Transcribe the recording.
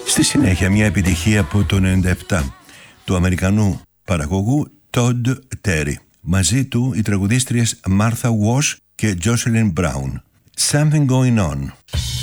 Στη συνέχεια μια επιτυχία από το 97 του Αμερικανού παραγωγού Todd Terry. Μαζί του οι τραγουδίστριες Martha Wash και Jocelyn Brown. Something Going On.